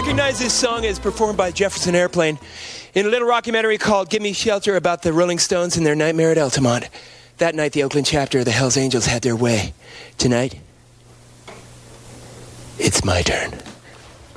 recognize this song as performed by Jefferson Airplane in a little rockumentary called Give Me Shelter about the Rolling Stones and their nightmare at Altamont. That night, the Oakland chapter of the Hells Angels had their way. Tonight, it's my turn.